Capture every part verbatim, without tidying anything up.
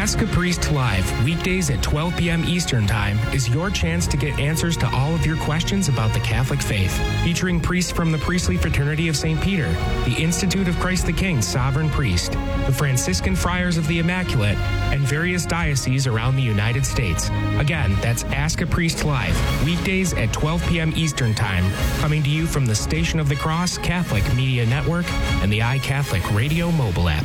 Ask a Priest Live, weekdays at twelve p.m. Eastern Time, is your chance to get answers to all of your questions about the Catholic faith. Featuring priests from the Priestly Fraternity of Saint Peter, the Institute of Christ the King Sovereign Priest, the Franciscan Friars of the Immaculate, and various dioceses around the United States. Again, that's Ask a Priest Live, weekdays at twelve p.m. Eastern Time, coming to you from the Station of the Cross Catholic Media Network and the iCatholic Radio mobile app.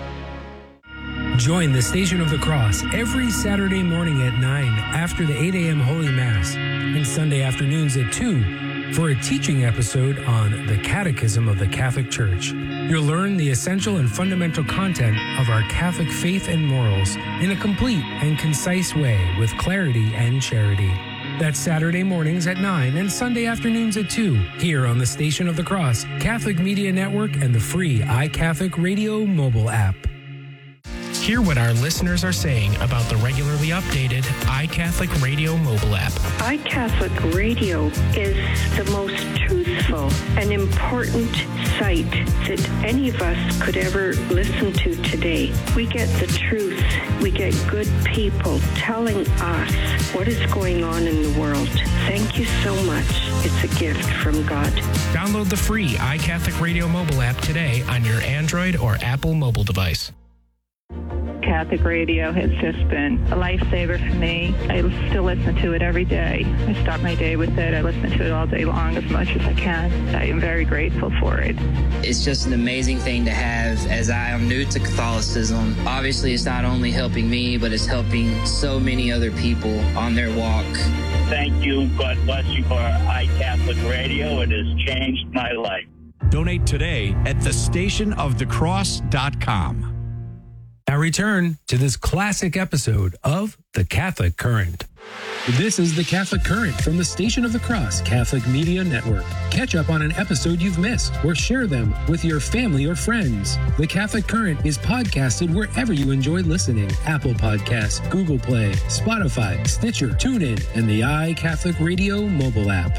Join the Station of the Cross every Saturday morning at nine after the eight a.m. Holy Mass and Sunday afternoons at two for a teaching episode on the Catechism of the Catholic Church. You'll learn the essential and fundamental content of our Catholic faith and morals in a complete and concise way with clarity and charity. That's Saturday mornings at nine and Sunday afternoons at two here on the Station of the Cross Catholic Media Network and the free iCatholic Radio mobile app. Hear what our listeners are saying about the regularly updated iCatholic Radio mobile app. iCatholic Radio is the most truthful and important site that any of us could ever listen to today. We get the truth. We get good people telling us what is going on in the world. Thank you so much. It's a gift from God. Download the free iCatholic Radio mobile app today on your Android or Apple mobile device. Catholic radio has just been a lifesaver for me. I still listen to it every day. I start my day with it. I listen to it all day long as much as I can. I am very grateful for it. It's just an amazing thing to have as I am new to Catholicism. Obviously, it's not only helping me, but it's helping so many other people on their walk. Thank you. God bless you for iCatholic Radio. It has changed my life. Donate today at the station of the cross dot com. Now return to this classic episode of The Catholic Current. This is The Catholic Current from the Station of the Cross Catholic Media Network. Catch up on an episode you've missed or share them with your family or friends. The Catholic Current is podcasted wherever you enjoy listening. Apple Podcasts, Google Play, Spotify, Stitcher, TuneIn, and the iCatholic Radio mobile app.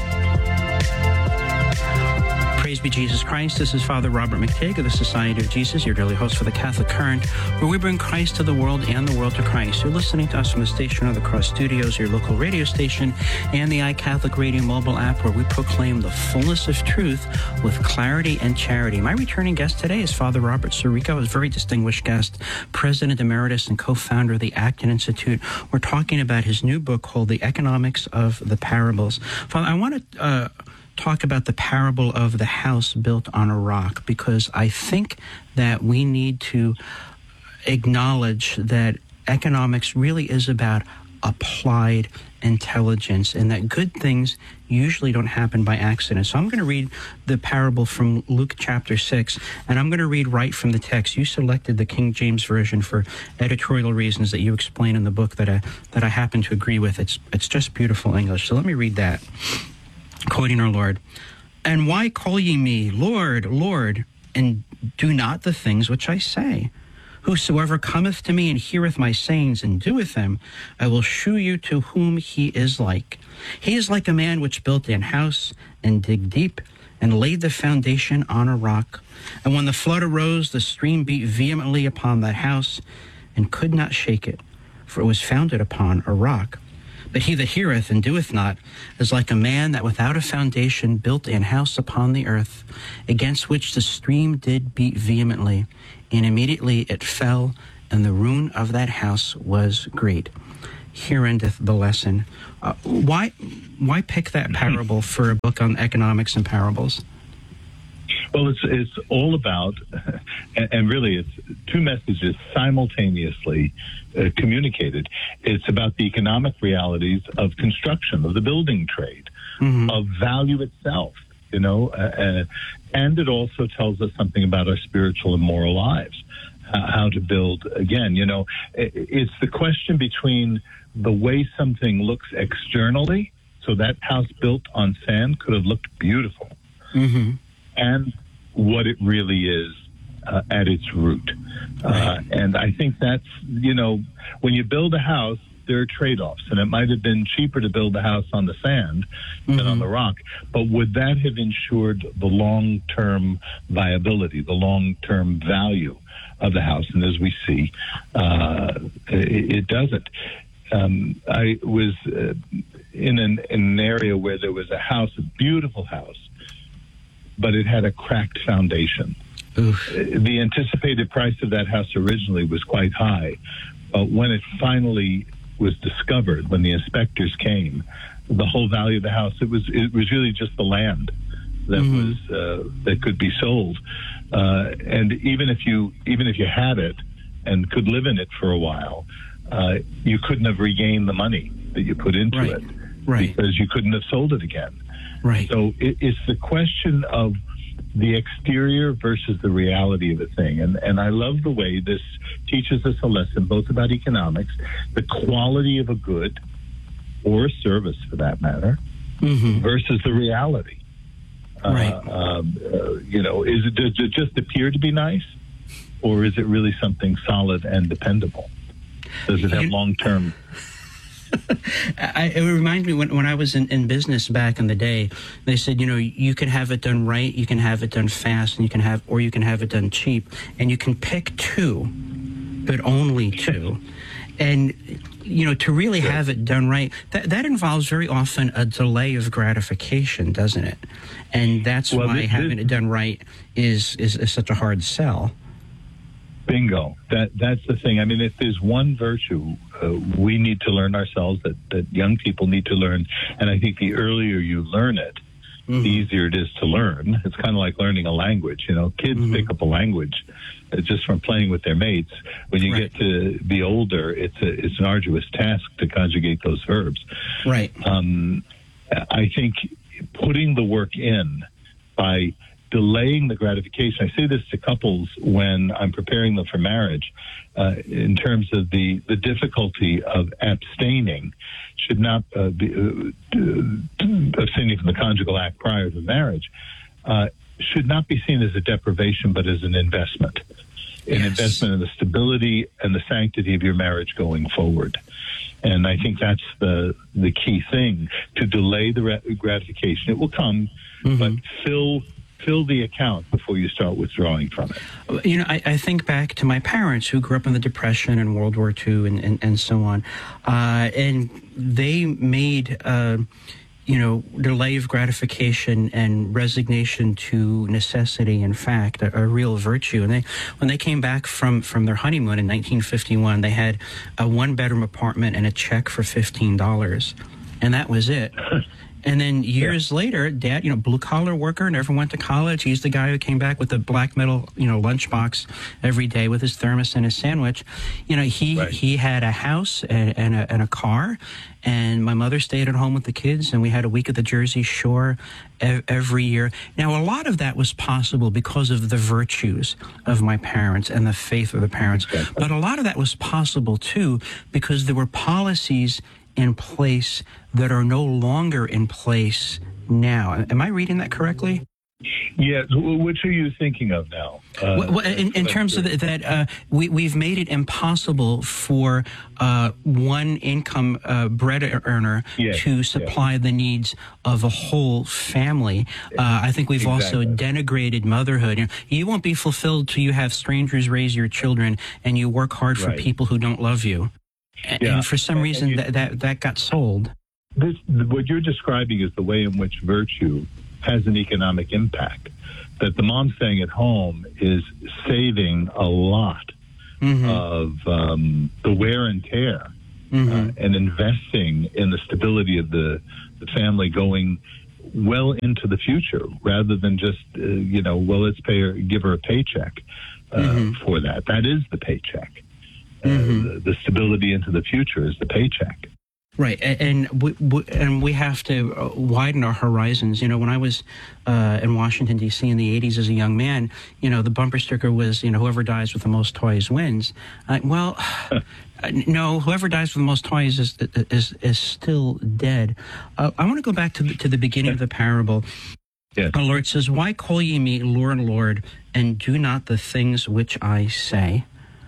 Praise be Jesus Christ. This is Father Robert McTague of the Society of Jesus, your daily host for the Catholic Current, where we bring Christ to the world and the world to Christ. You're listening to us from the Station of the Cross Studios, your local radio station, and the iCatholic Radio mobile app, where we proclaim the fullness of truth with clarity and charity. My returning guest today is Father Robert Sirico, a very distinguished guest, President Emeritus and co-founder of the Acton Institute. We're talking about his new book called The Economics of the Parables. Father, I want to uh, talk about the parable of the house built on a rock, because I think that we need to acknowledge that economics really is about applied intelligence, and that good things usually don't happen by accident. So I'm going to read the parable from Luke chapter six, and I'm going to read right from the text. You selected the King James Version for editorial reasons that you explain in the book that I, that I happen to agree with. It's, it's just beautiful English. So let me read that. Quoting our Lord, "And why call ye me Lord, Lord, and do not the things which I say? Whosoever cometh to me and heareth my sayings and doeth them, I will shew you to whom he is like. He is like a man which built an house and digged deep and laid the foundation on a rock. And when the flood arose, the stream beat vehemently upon that house and could not shake it, for it was founded upon a rock. But he that heareth and doeth not is like a man that without a foundation built an house upon the earth, against which the stream did beat vehemently, and immediately it fell, and the ruin of that house was great." Here endeth the lesson. Uh, why, why pick that parable for a book on economics and parables? Well, it's it's all about, and, and really it's two messages simultaneously uh, communicated. It's about the economic realities of construction, of the building trade, mm-hmm. of value itself, you know, uh, and it also tells us something about our spiritual and moral lives, uh, how to build, again, you know, it, it's the question between the way something looks externally, so that house built on sand could have looked beautiful, mm-hmm. and what it really is uh, at its root. Uh, and I think that's, you know, when you build a house, there are trade-offs, and it might have been cheaper to build a house on the sand mm-hmm. than on the rock, but would that have ensured the long-term viability, the long-term value of the house. And as we see, uh, it, it doesn't. Um, I was uh, in an, in an area where there was a house, a beautiful house, but it had a cracked foundation. Oof. The anticipated price of that house originally was quite high, but when it finally was discovered, when the inspectors came, the whole value of the house, it was it was really just the land that mm-hmm. was uh, that could be sold. Uh, and even if you even if you had it and could live in it for a while, uh, you couldn't have regained the money that you put into right. it, right? Because you couldn't have sold it again. Right. So it, it's the question of the exterior versus the reality of a thing. And and I love the way this teaches us a lesson both about economics, the quality of a good or a service for that matter, mm-hmm. versus the reality. Right. Uh, um, uh, you know, is it, does it just appear to be nice, or is it really something solid and dependable? Does it have long-term... I, it reminds me when, when I was in, in business back in the day, they said, you know, you can have it done right, you can have it done fast, and you can have, or you can have it done cheap, and you can pick two, but only two. And, you know, to really have it done right, that, that involves very often a delay of gratification, doesn't it? And that's well, why this, having this, it done right is, is, is such a hard sell. Bingo. That that's the thing. I mean, if there's one virtue uh, we need to learn ourselves, that, that young people need to learn, and I think the earlier you learn it, mm-hmm. the easier it is to learn. It's kind of like learning a language. You know, kids mm-hmm. pick up a language uh, just from playing with their mates. When you right. get to be older, it's a, it's an arduous task to conjugate those verbs. Right. Um, I think putting the work in by delaying the gratification. I say this to couples when I'm preparing them for marriage, uh, in terms of the, the difficulty of abstaining should not uh, be uh, abstaining from the conjugal act prior to marriage, uh, should not be seen as a deprivation, but as an investment, an yes. investment in the stability and the sanctity of your marriage going forward. And I think that's the the key thing, to delay the gratification. It will come, mm-hmm. but fill Fill the account before you start withdrawing from it. You know, I, I think back to my parents who grew up in the Depression and World War Two and, and, and so on. Uh, and they made, uh, you know, delay of gratification and resignation to necessity, in fact, a, a real virtue. And they, when they came back from, from their honeymoon in nineteen fifty-one, they had a one-bedroom apartment and a check for fifteen dollars. And that was it. And then years yeah. later, Dad, you know, blue-collar worker, never went to college. He's the guy who came back with a black metal, you know, lunchbox every day with his thermos and his sandwich. You know, he right. he had a house and, and, a, and a car, and my mother stayed at home with the kids, and we had a week at the Jersey Shore e- every year. Now, a lot of that was possible because of the virtues of my parents and the faith of the parents. Exactly. But a lot of that was possible, too, because there were policies in place that are no longer in place now. Am I reading that correctly? Yeah. Which are you thinking of now? Uh, well, in, in terms of the, that, uh, we, we've made it impossible for uh, one income uh, bread earner yes, to supply yes. the needs of a whole family. Uh, I think we've exactly. also denigrated motherhood. You know, you won't be fulfilled till you have strangers raise your children and you work hard for right. people who don't love you. And, yeah. and for some reason, you, that, that that got sold. This, what you're describing is the way in which virtue has an economic impact. That the mom staying at home is saving a lot mm-hmm. of um, the wear and tear mm-hmm. uh, and investing in the stability of the, the family going well into the future, rather than just, uh, you know, well, let's pay her, give her a paycheck uh, mm-hmm. for that. That is the paycheck. Mm-hmm. Uh, the, the stability into the future is the paycheck. Right, and we, we, and we have to widen our horizons. You know, when I was uh, in Washington, D C in the eighties as a young man, you know, the bumper sticker was, you know, whoever dies with the most toys wins. Uh, well, no, whoever dies with the most toys is is, is still dead. Uh, I want to go back to the, to the beginning of the parable. Yes. Our Lord says, "Why call ye me Lord, Lord, and do not the things which I say?"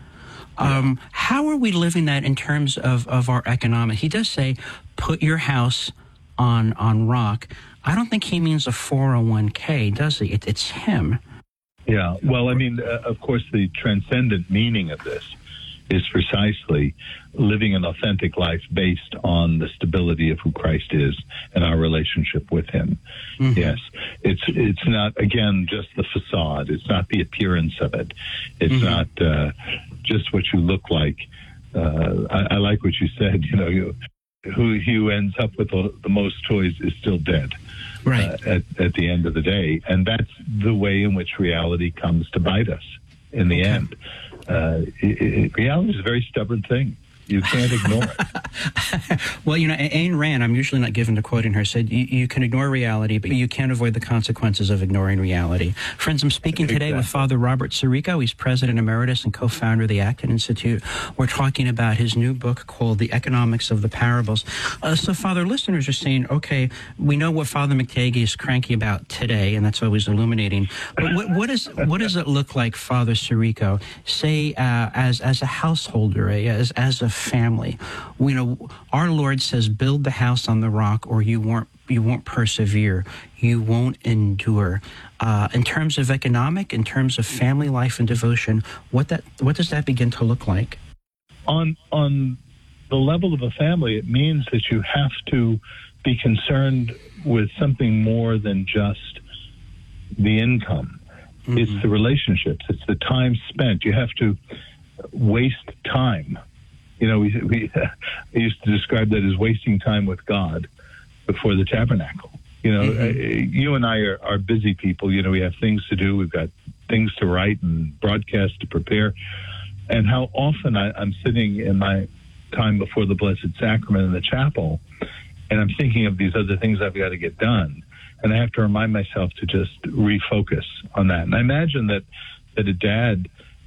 Um, how are we living that in terms of, of our economic? He does say, put your house on on rock. I don't think he means a four oh one k, does he? It, it's him. Yeah, well, I mean, uh, of course, the transcendent meaning of this is precisely living an authentic life based on the stability of who Christ is and our relationship with him. Mm-hmm. Yes, it's it's not, again, just the facade. It's not the appearance of it. It's mm-hmm. not uh, just what you look like. Uh, I, I like what you said, you know, you, who, who ends up with the, the most toys is still dead. Right. Uh, at, at the end of the day. And that's the way in which reality comes to bite us in the okay. end. Uh, it, it, reality is a very stubborn thing. You can't ignore it. Well, you know, Ayn Rand, I'm usually not given to quoting her, said, you, you can ignore reality, but you can't avoid the consequences of ignoring reality. Friends, I'm speaking today exactly. with Father Robert Sirico. He's President Emeritus and co-founder of the Acton Institute. We're talking about his new book called The Economics of the Parables. Uh, so, Father, listeners are saying, okay, we know what Father McTagg is cranky about today, and that's always illuminating. But what, what, is, what does it look like, Father Sirico, say, uh, as, as a householder, as, as a family? You know, our Lord says, build the house on the rock or you won't you won't persevere, you won't endure. Uh, in terms of economic, in terms of family life and devotion, what that what does that begin to look like? On on the level of a family, it means that you have to be concerned with something more than just the income. Mm-hmm. It's the relationships, it's the time spent. You have to waste time. You know, we, we uh, I used to describe that as wasting time with God before the tabernacle. You know, mm-hmm. uh, you and I are, are busy people. You know, we have things to do. We've got things to write and broadcast to prepare. And how often I, I'm sitting in my time before the Blessed Sacrament in the chapel, and I'm thinking of these other things I've got to get done. And I have to remind myself to just refocus on that. And I imagine that, that a dad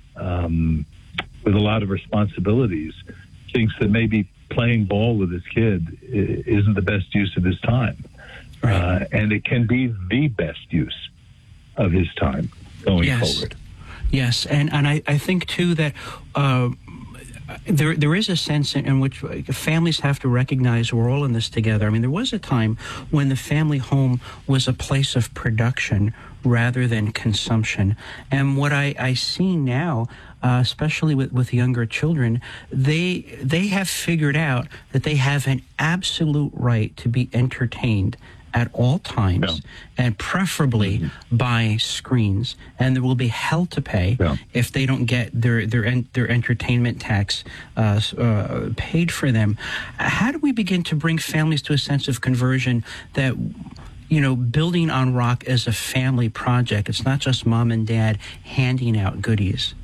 um, with a lot of responsibilities thinks that maybe playing ball with his kid isn't the best use of his time. Right. Uh, and it can be the best use of his time going yes. forward. Yes, and, and I, I think, too, that uh, there there is a sense in, in which families have to recognize we're all in this together. I mean, there was a time when the family home was a place of production rather than consumption. And what I, I see now, uh, especially with, with younger children, they they have figured out that they have an absolute right to be entertained at all times, yeah. and preferably mm-hmm. by screens. And there will be hell to pay yeah. if they don't get their their en- their entertainment tax uh, uh, paid for them. How do we begin to bring families to a sense of conversion that, you know, building on rock as a family project? It's not just mom and dad handing out goodies.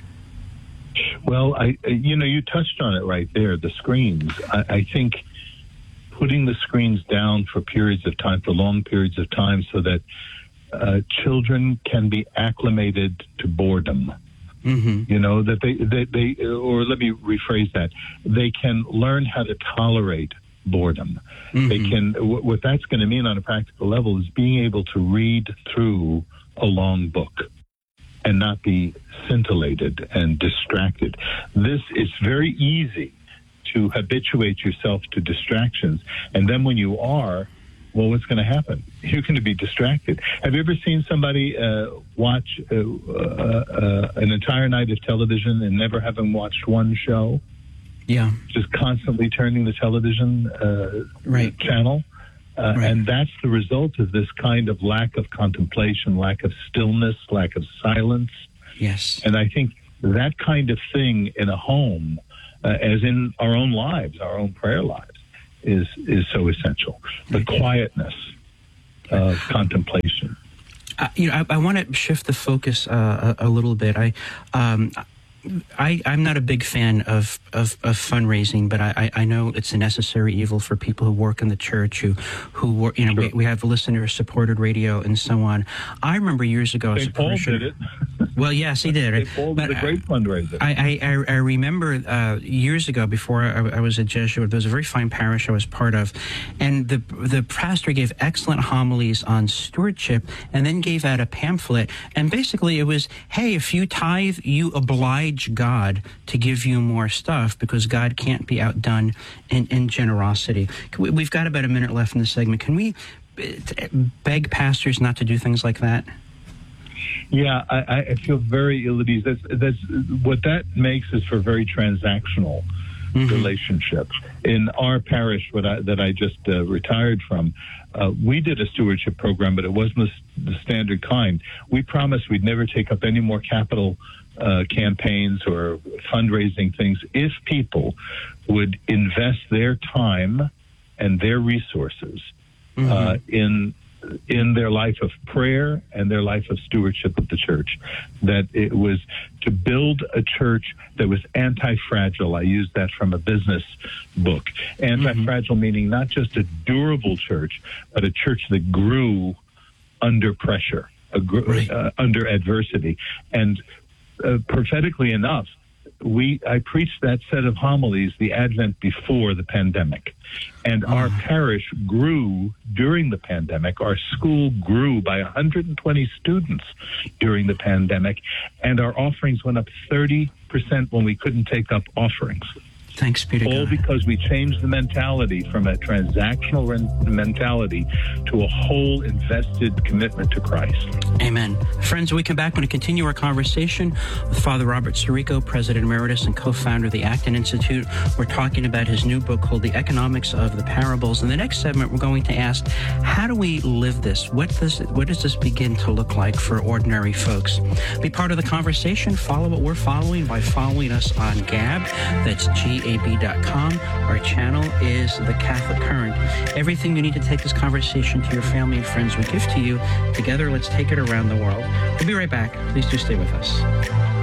Well, I you know, you touched on it right there, the screens. I, I think putting the screens down for periods of time, for long periods of time, so that uh, children can be acclimated to boredom. Mm-hmm. You know, that they, they, they, or let me rephrase that, they can learn how to tolerate boredom. Mm-hmm. They can, what that's going to mean on a practical level is being able to read through a long book and not be scintillated and distracted. This is very easy to habituate yourself to distractions. And then when you are, well, what's going to happen? You're going to be distracted. Have you ever seen somebody uh, watch uh, uh, uh, an entire night of television and never having watched one show? Yeah. Just constantly turning the television uh, right. channel. Uh, right. And that's the result of this kind of lack of contemplation, lack of stillness, lack of silence. Yes. And I think that kind of thing in a home, Uh, as in our own lives, our own prayer lives, is is so essential. The quietness of contemplation. Uh, you know, I, I want to shift the focus uh, a, a little bit. I, um, I, I'm not a big fan of, of, of fundraising, but I, I know it's a necessary evil for people who work in the church, who, who work, you know, sure. we, we have listener-supported radio and so on. I remember years ago... Saint Paul did it. Well, yes, he did. Saint Paul was a great fundraiser. I, I, I remember uh, years ago, before I, I was a Jesuit, there was a very fine parish I was part of, and the the pastor gave excellent homilies on stewardship, and then gave out a pamphlet, and basically it was, hey, if you tithe, you oblige God to give you more stuff, because God can't be outdone in, in generosity. We've got about a minute left in the segment. Can we beg pastors not to do things like that? Yeah, I, I feel very ill at ease. That's, that's what that makes is for very transactional mm-hmm. relationships. In our parish, what I, that I just uh, retired from, uh, we did a stewardship program, but it wasn't the, the standard kind. We promised we'd never take up any more capital uh, campaigns or fundraising things if people would invest their time and their resources mm-hmm. uh, in in their life of prayer and their life of stewardship of the church, that it was to build a church that was anti-fragile. I used that from a business book. Anti-fragile mm-hmm. meaning not just a durable church, but a church that grew under pressure, a gr- right. uh, under adversity. And uh, prophetically enough, we I preached that set of homilies the Advent before the pandemic. And our oh. parish grew during the pandemic. Our school grew by one hundred twenty students during the pandemic. And our offerings went up thirty percent when we couldn't take up offerings. Thanks be to All God. because we changed the mentality from a transactional mentality to a whole invested commitment to Christ. Amen. Friends, when we come back, we're going to continue our conversation with Father Robert Sirico, President Emeritus and co-founder of the Acton Institute. We're talking about his new book called The Economics of the Parables. In the next segment, we're going to ask, how do we live this? What does, what does this begin to look like for ordinary folks? Be part of the conversation. Follow what we're following by following us on Gab. That's G A B dot com. Our channel is The Catholic Current. Everything you need to take this conversation to your family and friends we give to you. Together, let's take it around the world. We'll be right back. Please do stay with us.